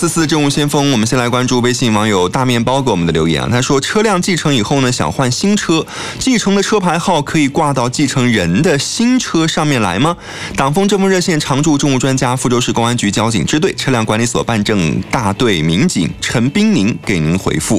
944政务先锋，我们先来关注微信网友大面包给我们的留言啊。他说，车辆继承以后呢，想换新车，继承的车牌号可以挂到继承人的新车上面来吗？党风政风热线常驻政务专家、福州市公安局交警支队车辆管理所办证大队民警陈彬宁给您回复。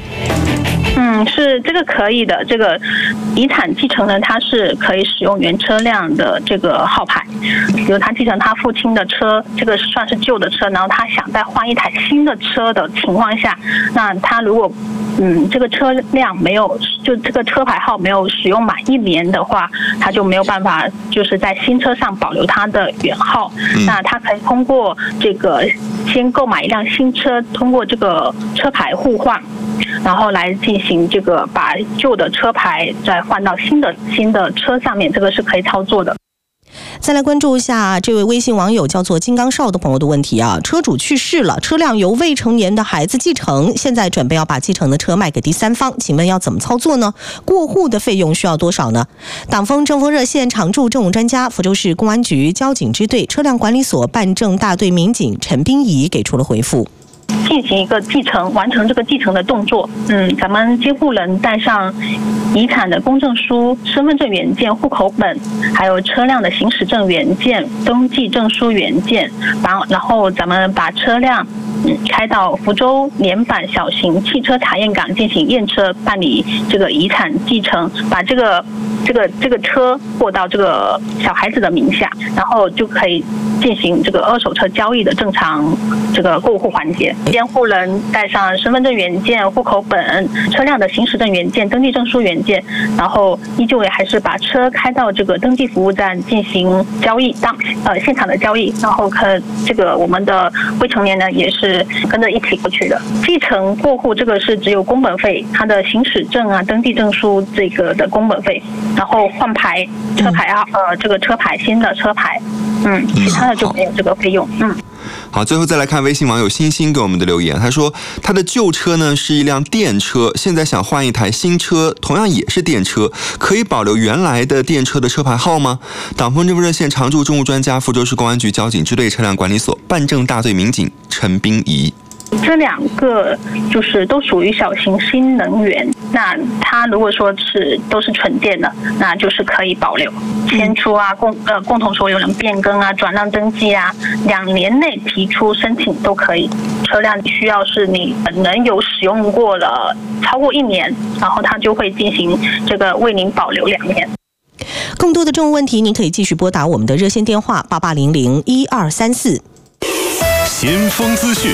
是这个可以的。这个遗产继承呢，它是可以使用原车辆的这个号牌，比如他继承他父亲的车，这个算是旧的车，然后他想再换一台新的车的情况下，那他如果这个车辆没有，就这个车牌号没有使用满1年的话，他就没有办法就是在新车上保留他的原号。那他可以通过这个先购买一辆新车，通过这个车牌互换，然后来进行这个把旧的车牌再换到新的车上面，这个是可以操作的。 再来关注一下这位微信网友叫做金刚少的朋友的问题啊，车主去世了，车辆由未成年的孩子继承，现在准备要把继承的车卖给第三方，请问要怎么操作呢？过户的费用需要多少呢？党风政风热线常驻政务专家、福州市公安局交警支队车辆管理所办证大队民警陈彬仪给出了回复。 进行一个继承，完成这个继承的动作。咱们监护人带上遗产的公证书、身份证原件、户口本，还有车辆的行驶证原件、登记证书原件，然后咱们把车辆开到福州联板小型汽车查验岗进行验车，办理这个遗产继承，把这个车过到这个小孩子的名下，然后就可以进行这个二手车交易的正常这个过户环节。监护人带上身份证原件、户口本、车辆的行驶证原件、登记证书原件，然后依旧还是把车开到这个登记服务站进行交易，现场的交易，然后这个我们的未成年人也是跟着一起过去的。继承过户这个是只有工本费，它的行驶证啊、登记证书这个的工本费，然后换牌车牌这个车牌新的车牌，其他的就没有这个费用。 好，最后再来看微信网友星星给我们的留言，他说他的旧车呢是一辆电车，现在想换一台新车，同样也是电车，可以保留原来的电车的车牌号吗？党风政风热线常驻政务专家、福州市公安局交警支队车辆管理所办证大队民警陈彬仪。 这两个就是都属于小型新能源，那它如果说都是纯电的，那就是可以保留迁出啊、共同所有人变更啊、转让登记啊，2年内提出申请都可以。车辆需要是你本人有使用过了超过1年，然后它就会进行这个为您保留2年。 更多的政务问题，您可以继续拨打我们的热线电话88001234。 先锋资讯。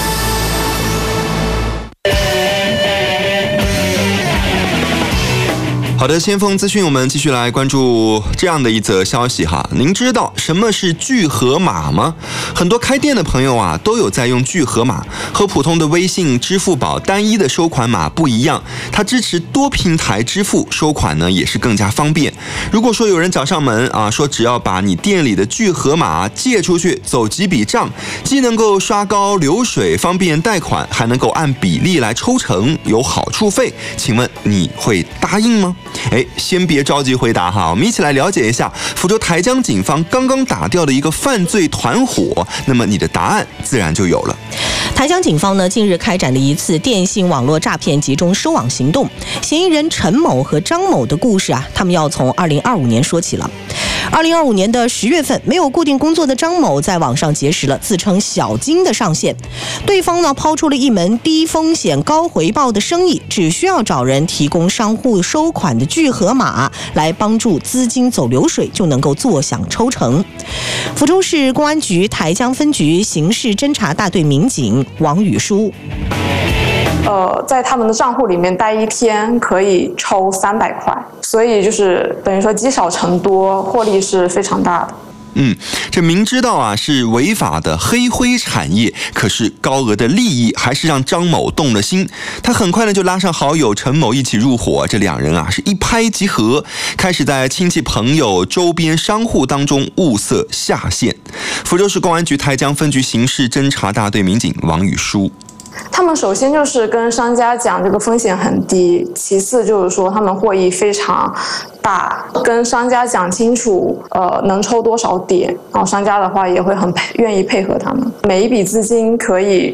好的，先锋资讯，我们继续来关注这样的一则消息哈。您知道什么是聚合码吗？很多开店的朋友啊，都有在用聚合码，和普通的微信、支付宝单一的收款码不一样，它支持多平台支付，收款呢也是更加方便。如果说有人找上门啊，说只要把你店里的聚合码借出去，走几笔账，既能够刷高流水，方便贷款，还能够按比例来抽成，有好处费，请问你会答应吗？先别着急回答哈，我们一起来了解一下福州台江警方刚刚打掉的一个犯罪团伙，那么你的答案自然就有了。 台江警方呢近日开展了一次电信网络诈骗集中收网行动，嫌疑人陈某和张某的故事啊，他们要从2025年说起了。2025年的10月份，没有固定工作的张某在网上结识了自称小金的上线，对方呢抛出了一门低风险高回报的生意，只需要找人提供商户收款的聚合码来帮助资金走流水，就能够坐享抽成。福州市公安局台江分局刑事侦查大队民警王宇书。 在他们的账户里面待1天可以抽300块，所以就是等于说积少成多，获利是非常大的。 这明知道啊是违法的黑灰产业，可是高额的利益还是让张某动了心。他很快呢就拉上好友陈某一起入伙，这2人啊是一拍即合，开始在亲戚朋友、周边商户当中物色下线。福州市公安局台江分局刑事侦查大队民警王宇书。 他们首先就是跟商家讲这个风险很低，其次就是说他们获益非常大，跟商家讲清楚能抽多少点，然后商家的话也会很愿意配合他们，每一笔资金可以